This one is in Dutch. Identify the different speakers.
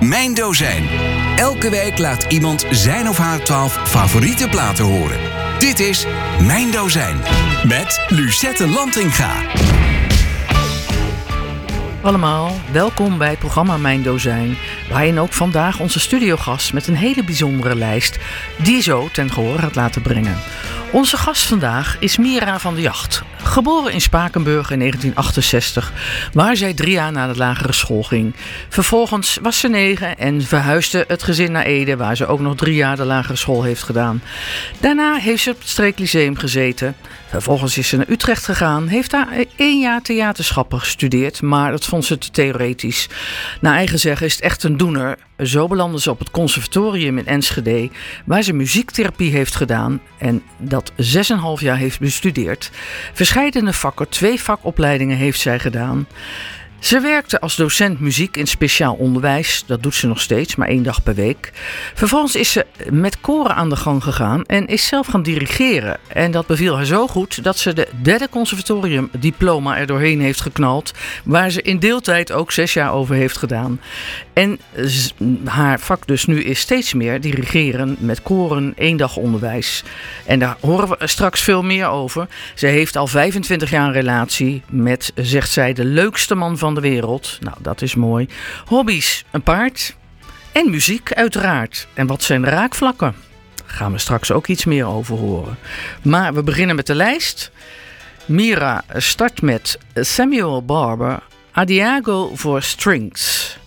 Speaker 1: Mijn Dozijn. Elke week laat iemand zijn of haar 12 favoriete platen horen. Dit is Mijn Dozijn met Lucette Lantinga.
Speaker 2: Allemaal, welkom bij het programma Mijn Dozijn, waarin ook vandaag onze studiogast met een hele bijzondere lijst die zo ten gehoor gaat laten brengen. Onze gast vandaag is Mira van de Jacht, geboren in Spakenburg in 1968, waar zij 3 jaar naar de lagere school ging. Vervolgens was ze 9 en verhuisde het gezin naar Ede, waar ze ook nog 3 jaar de lagere school heeft gedaan. Daarna heeft ze op het Streeklyceum gezeten. Vervolgens is ze naar Utrecht gegaan, heeft daar 1 jaar theaterschappen gestudeerd, maar dat vond ze te theoretisch. Naar eigen zeggen is het echt een doener. Zo belandde ze op het conservatorium in Enschede, waar ze muziektherapie heeft gedaan en dat 6,5 jaar heeft bestudeerd. Verscheidene vakken, 2 vakopleidingen heeft zij gedaan. Ze werkte als docent muziek in speciaal onderwijs. Dat doet ze nog steeds, maar 1 dag per week. Vervolgens is ze met koren aan de gang gegaan en is zelf gaan dirigeren. En dat beviel haar zo goed dat ze de 3e conservatoriumdiploma er doorheen heeft geknald. Waar ze in deeltijd ook 6 jaar over heeft gedaan. En haar vak dus nu is steeds meer dirigeren met koren, 1 dag onderwijs. En daar horen we straks veel meer over. Ze heeft al 25 jaar een relatie met, zegt zij, de leukste man van de wereld. Nou, dat is mooi. Hobby's, een paard en muziek uiteraard. En wat zijn raakvlakken? Daar gaan we straks ook iets meer over horen. Maar we beginnen met de lijst. Mira start met Samuel Barber, Adiago for Strings.